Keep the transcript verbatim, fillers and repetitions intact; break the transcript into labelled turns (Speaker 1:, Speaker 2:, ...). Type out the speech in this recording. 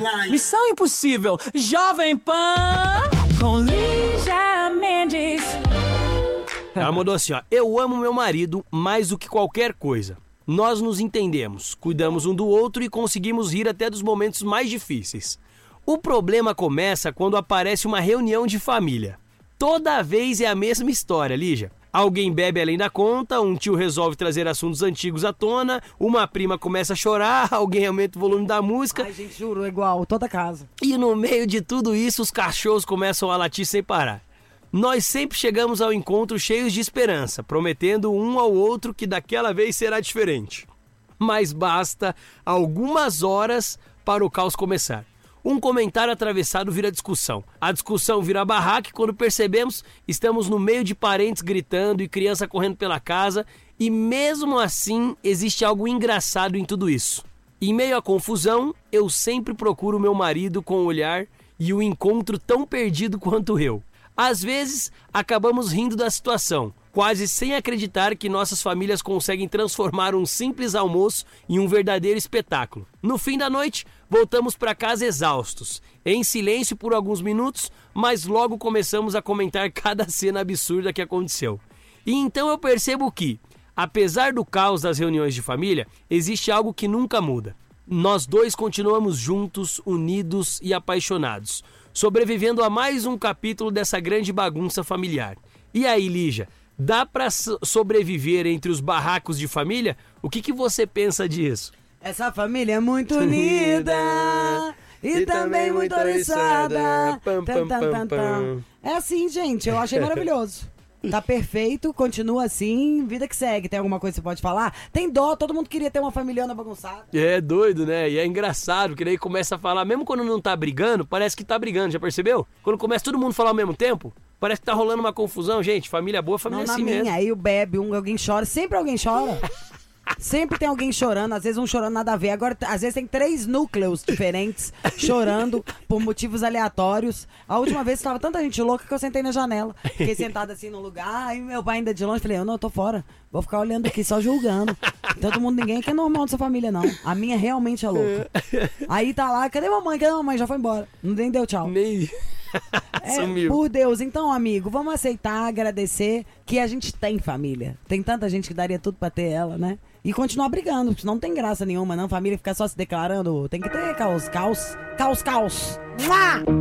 Speaker 1: vai.
Speaker 2: Missão Impossível, Jovem Pan, com Lígia Mendes.
Speaker 3: Ela mandou assim, ó. Eu amo meu marido mais do que qualquer coisa. Nós nos entendemos, cuidamos um do outro e conseguimos rir até dos momentos mais difíceis. O problema começa quando aparece uma reunião de família. Toda vez é a mesma história, Lígia. Alguém bebe além da conta, um tio resolve trazer assuntos antigos à tona, uma prima começa a chorar, alguém aumenta o volume da música.
Speaker 4: Ai, gente, juro, é igual, toda casa.
Speaker 3: E no meio de tudo isso, os cachorros começam a latir sem parar. Nós sempre chegamos ao encontro cheios de esperança, prometendo um ao outro que daquela vez será diferente. Mas basta algumas horas para o caos começar. Um comentário atravessado vira discussão. A discussão vira barraca e quando percebemos, estamos no meio de parentes gritando e criança correndo pela casa. E mesmo assim, existe algo engraçado em tudo isso. Em meio à confusão, eu sempre procuro meu marido com o olhar e o encontro tão perdido quanto eu. Às vezes, acabamos rindo da situação, quase sem acreditar que nossas famílias conseguem transformar um simples almoço em um verdadeiro espetáculo. No fim da noite, voltamos para casa exaustos, em silêncio por alguns minutos, mas logo começamos a comentar cada cena absurda que aconteceu. E então eu percebo que, apesar do caos das reuniões de família, existe algo que nunca muda. Nós dois continuamos juntos, unidos e apaixonados, sobrevivendo a mais um capítulo dessa grande bagunça familiar. E aí, Lígia, dá pra sobreviver entre os barracos de família? O que, que você pensa disso?
Speaker 4: Essa família é muito unida e, e também muito oriçada. Pam, pam, pam, pam, pam. É assim, gente, eu achei maravilhoso. Tá perfeito, continua assim, vida que segue. Tem alguma coisa que você pode falar? Tem dó, todo mundo queria ter uma familhona bagunçada.
Speaker 3: É doido, né? E é engraçado, porque daí começa a falar, mesmo quando não tá brigando, parece que tá brigando, já percebeu? Quando começa todo mundo a falar ao mesmo tempo, parece que tá rolando uma confusão. Gente, família boa, família
Speaker 4: não,
Speaker 3: assim
Speaker 4: na minha,
Speaker 3: mesmo.
Speaker 4: Aí o bebe, um, alguém chora, sempre alguém chora. Sempre tem alguém chorando, às vezes um chorando nada a ver. Agora, às vezes tem três núcleos diferentes chorando por motivos aleatórios. A última vez estava tanta gente louca que eu sentei na janela. Fiquei sentada assim no lugar, aí meu pai ainda de longe, falei, eu não, eu tô fora. Vou ficar olhando aqui, só julgando. Todo mundo, ninguém que é normal dessa família, não. A minha realmente é louca. Aí tá lá, cadê mamãe? Cadê mamãe? Já foi embora. Nem deu tchau.
Speaker 3: Nem...
Speaker 4: É,
Speaker 3: Sumiu.
Speaker 4: por Deus, então, amigo, vamos aceitar, agradecer que a gente tem família. Tem tanta gente que daria tudo pra ter ela, né? E continuar brigando, porque não tem graça nenhuma, não. Família ficar só se declarando. Tem que ter caos, caos, caos, caos. Mua!